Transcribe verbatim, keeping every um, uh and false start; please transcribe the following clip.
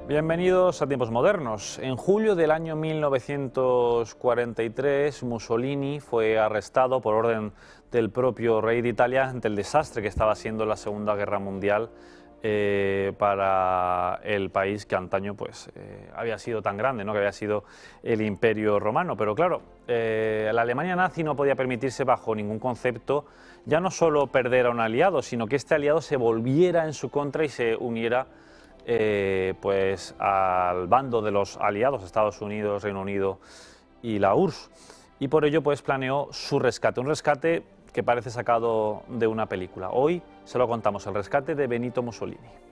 Bienvenidos a tiempos modernos. En julio del año mil novecientos cuarenta y tres, Mussolini fue arrestado por orden del propio rey de Italia ante el desastre que estaba siendo la Segunda Guerra Mundial eh, para el país que antaño pues, eh, había sido tan grande, ¿no? Que había sido el Imperio Romano. Pero claro, eh, la Alemania nazi no podía permitirse bajo ningún concepto ya no solo perder a un aliado, sino que este aliado se volviera en su contra y se uniera Eh, pues al bando de los aliados, Estados Unidos, Reino Unido y la U R S S. Y por ello pues planeó su rescate, un rescate que parece sacado de una película. Hoy se lo contamos, el rescate de Benito Mussolini.